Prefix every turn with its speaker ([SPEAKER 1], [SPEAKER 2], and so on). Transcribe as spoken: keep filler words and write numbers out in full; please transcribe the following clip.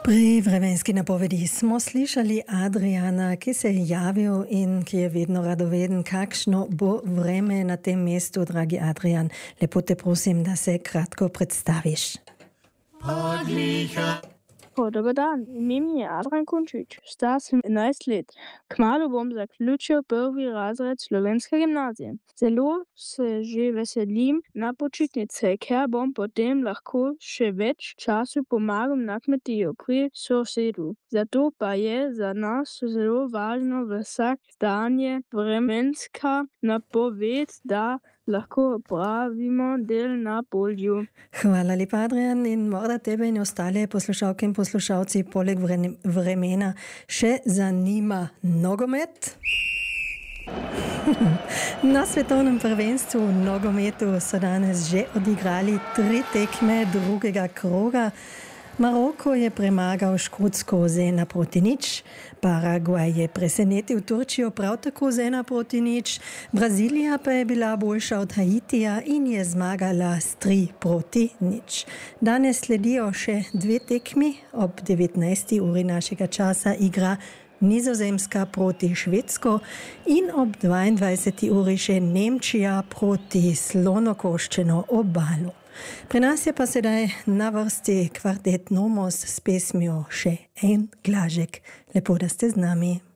[SPEAKER 1] Pri vremenski napovedi smo slišali Adriana, ki se je javil in ki je vedno radoveden, kakšno bo vreme na tem mestu, dragi Adrian. Lepo te prosim, da se kratko predstaviš.
[SPEAKER 2] Odlično. Dober dan, ime mi je Adrian Kunčič, star sem enajst let. Kmalu bom zaključil prvi razred slovenske gimnazije. Zelo se že veselim na počitnice, ker bom potem lahko še več času pomagal na kmetiju pri sosedu. Zato pa je za nas zelo važno vsak dan je vremenska napoved, da lahko opravimo del na polju.
[SPEAKER 1] Hvala lepa, Adrian, in morda tebe in ostale poslušalke in poslušalci poleg vremena še zanima nogomet. Na svetovnem prvenstvu v nogometu so danes že odigrali tri tekme drugega kroga. Maroko je premagal Škotsko z ena proti nič, Paragvaj je presenetil Turčijo prav tako z ena proti nič, Brazilija pa je bila boljša od Haitija in je zmagala s tri proti nič. Danes sledijo še dve tekmi, ob devetnajsti uri našega časa igra Nizozemska proti Švedsko in ob dvaindvajseti uri še Nemčija proti Slonokoščeno obalu. Pri nas je pa sedaj na vrsti kvartet Nomos s pesmijo Še en glažek. Lepo, da ste z nami.